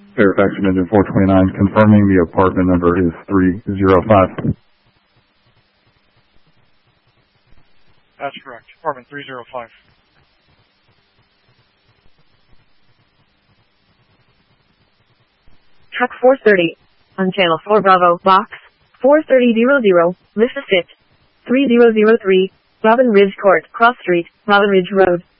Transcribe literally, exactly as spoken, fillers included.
Fairfax Engine four twenty-nine, confirming the apartment number is three zero five. That's correct. Apartment three zero five. Truck four thirty. On channel four Bravo, box four thirty zero zero, list of fit three zero zero three, Robin Ridge Court, Cross Street, Robin Ridge Road.